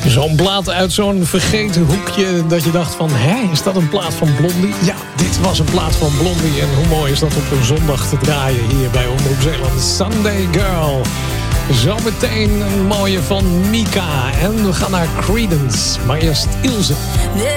Zo'n plaat uit zo'n vergeten hoekje dat je dacht van... is dat een plaat van Blondie? Ja, dit was een plaat van Blondie. En hoe mooi is dat op een zondag te draaien hier bij Omroep Zeeland. Sunday Girl. Zometeen een mooie van Mika. En we gaan naar Creedence. Maar eerst Ilse.